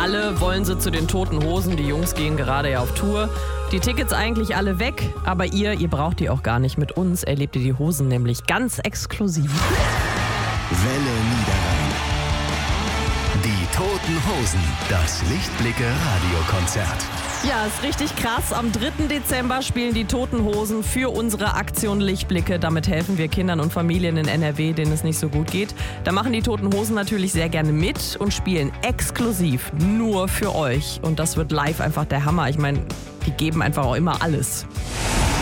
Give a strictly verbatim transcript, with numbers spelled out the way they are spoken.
Alle wollen sie zu den Toten Hosen. Die Jungs gehen gerade ja auf Tour. Die Tickets eigentlich alle weg, aber ihr, ihr braucht die auch gar nicht. Mit uns erlebt ihr die Hosen nämlich ganz exklusiv. Welle Niederrhein. Die Toten Hosen. Das Lichtblicke-Radiokonzert. Ja, ist richtig krass. Am dritten Dezember spielen die Toten Hosen für unsere Aktion Lichtblicke. Damit helfen wir Kindern und Familien in N R W, denen es nicht so gut geht. Da machen die Toten Hosen natürlich sehr gerne mit und spielen exklusiv nur für euch. Und das wird live einfach der Hammer. Ich meine, die geben einfach auch immer alles.